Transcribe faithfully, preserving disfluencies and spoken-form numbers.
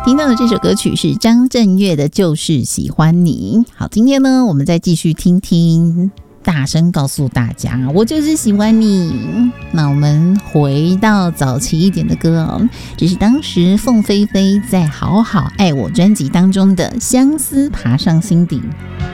听到的这首歌曲是张震岳的《就是喜欢你》。好，今天呢，我们再继续听听，大声告诉大家，我就是喜欢你。那我们回到早期一点的歌哦，这是当时凤飞飞在《好好爱我》专辑当中的《相思爬上心底》。